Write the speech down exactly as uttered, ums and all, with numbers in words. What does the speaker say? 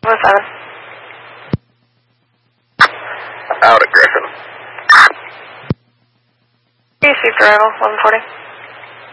one seven. Out at Griffin. You received arrival, eleven forty.